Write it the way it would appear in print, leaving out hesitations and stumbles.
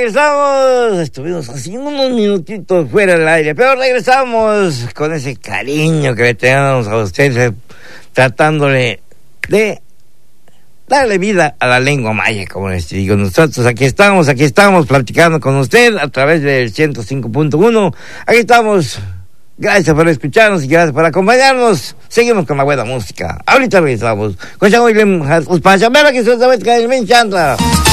regresamos. Estuvimos así unos minutitos fuera del aire, pero regresamos con ese cariño que le tenemos a ustedes, tratándole de darle vida a la lengua maya, como les digo. Nosotros aquí estamos platicando con usted a través del 105.1. Aquí estamos. Gracias por escucharnos y gracias por acompañarnos. Seguimos con la buena música. Ahorita regresamos con Chango y Lem, que se me encanta.